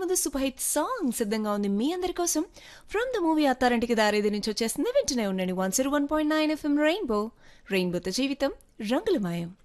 ముందు super hit song సిద్ధంగా ఉంది మీ అందరి కోసం. From the movie Attarintiki Daredi నుంచి వచ్చేస్తుంది. వింటూనే ఉండండి 101.9 FM రెయిన్బోతో జీవితం రంగులమయం.